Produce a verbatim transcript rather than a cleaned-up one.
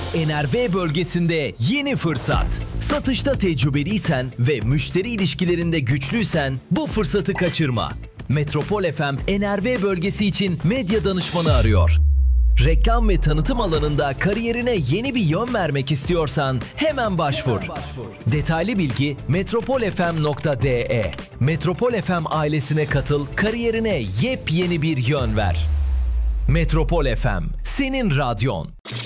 N R V bölgesinde yeni fırsat. Satışta tecrübeliysen ve müşteri ilişkilerinde güçlüysen bu fırsatı kaçırma. Metropol F M N R V bölgesi için medya danışmanı arıyor. Reklam ve tanıtım alanında kariyerine yeni bir yön vermek istiyorsan hemen başvur. Detaylı bilgi metropol f m nokta d e. Metropol F M ailesine katıl, kariyerine yepyeni bir yön ver. Metropol F M, senin radyon.